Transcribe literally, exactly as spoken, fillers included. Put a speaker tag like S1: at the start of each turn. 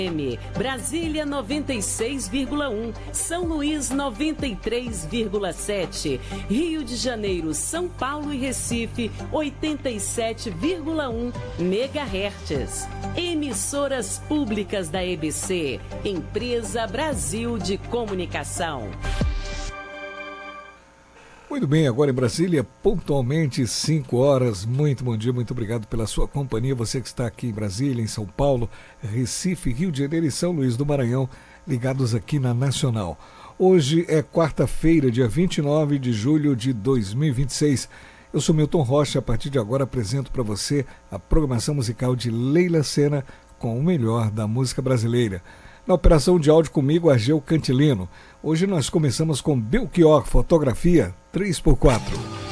S1: Brasília noventa e seis vírgula um, São Luís noventa e três vírgula sete, Rio de Janeiro, São Paulo e Recife oitenta e sete vírgula um megahertz. Emissoras públicas da E B C, Empresa Brasil de Comunicação.
S2: Muito bem, agora em Brasília, pontualmente cinco horas. Muito bom dia, muito obrigado pela sua companhia. Você que está aqui em Brasília, em São Paulo, Recife, Rio de Janeiro e São Luís do Maranhão, ligados aqui na Nacional. Hoje é quarta-feira, dia vinte e nove de julho de dois mil e vinte e seis. Eu sou Milton Rocha, a partir de agora apresento para você a programação musical de Leila Sena com o melhor da música brasileira. Na operação de áudio comigo, Argel Cantilino. Hoje nós começamos com Belchior, fotografia três por quatro.